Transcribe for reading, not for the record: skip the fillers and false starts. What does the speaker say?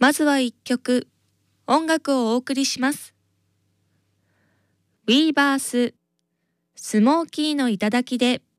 まずは一曲、音楽をお送りします。ウィーバース、スモーキーの頂で